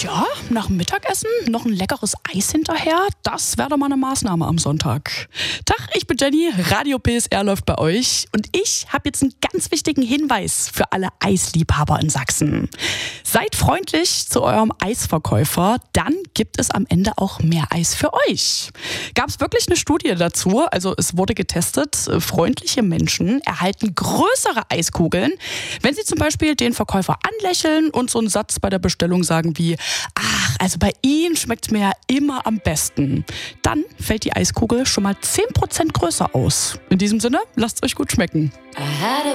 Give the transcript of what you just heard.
Tja, nach dem Mittagessen noch ein leckeres Eis hinterher, das wäre doch mal eine Maßnahme am Sonntag. Tag, ich bin Jenny, Radio PSR läuft bei euch und ich habe jetzt einen ganz wichtigen Hinweis für alle Eisliebhaber in Sachsen. Seid freundlich zu eurem Eisverkäufer, dann gibt es am Ende auch mehr Eis für euch. Gab es wirklich eine Studie dazu, also es wurde getestet, freundliche Menschen erhalten größere Eiskugeln, wenn sie zum Beispiel den Verkäufer anlächeln und so einen Satz bei der Bestellung sagen wie: Ach, also bei Ihnen schmeckt es mir ja immer am besten. Dann fällt die Eiskugel schon mal 10% größer aus. In diesem Sinne, lasst es euch gut schmecken.